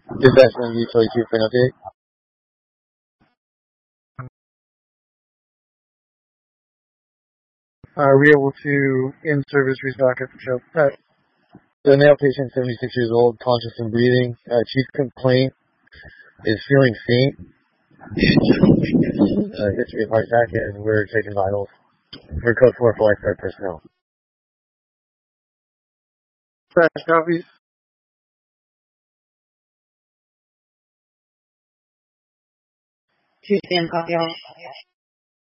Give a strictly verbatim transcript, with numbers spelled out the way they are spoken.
Dispatch one U twenty-two for an update. Are we able to in-service restock at the show? Uh, the male patient, seventy-six years old, conscious and breathing. Uh, chief complaint is feeling faint. uh, history of heart attack, and we're taking vitals. We're code four for lifeguard personnel. Crash copies. Two stand copy all.